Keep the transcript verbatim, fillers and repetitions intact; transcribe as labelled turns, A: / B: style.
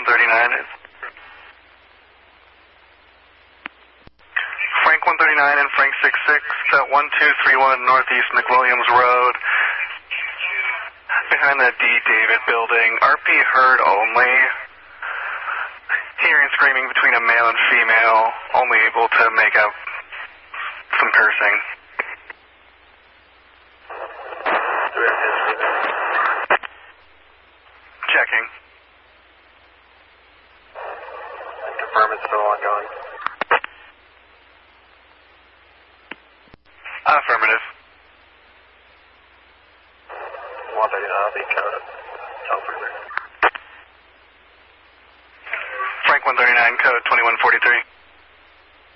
A: one thirty-nine. Frank one thirty-nine and Frank six six at one two three one Northeast McWilliams Road. Behind the D. David building. R P heard only. Hearing screaming between a male and female. Only able to make out some cursing. Checking.
B: Confirm it's still ongoing.
A: Affirmative.
B: one thirty-nine, I'll be code. Tell further.
A: Frank one thirty-nine, code twenty-one forty-three.